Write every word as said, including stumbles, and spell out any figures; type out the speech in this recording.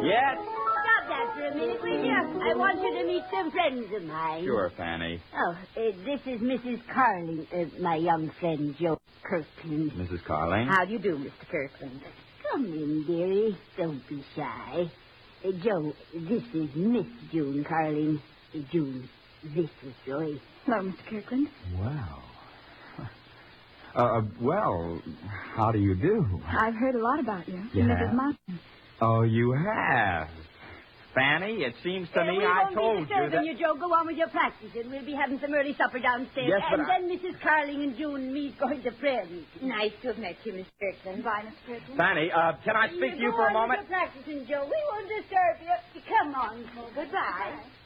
Yes? Stop that for a minute, will you? I want you to meet some friends of mine. Sure, Fanny. Oh, uh, this is Missus Carling, uh, my young friend, Joe Kirkland. Missus Carling? How do you do, Mister Kirkland? Come in, dearie. Don't be shy. Uh, Joe, this is Miss June Carling. Uh, June, this is Joy. Hello, Mister Kirkland. Wow. Uh, well, how do you do? I've heard a lot about you. You Missus have? Martin. Oh, you have. Fanny, it seems to Uh, me we I won't told be you disturbing that... you, Joe. Go on with your practicing. We'll be having some early supper downstairs. Yes, but and I- then Missus Carling and June and me going to prayer meeting. Nice to have met you, Miss Kirkland. Bye, Miss Kirkland. Fanny, uh, can I speak to you go for a on moment? With your practicing, Joe. We won't disturb you. Come on, Joe. Goodbye.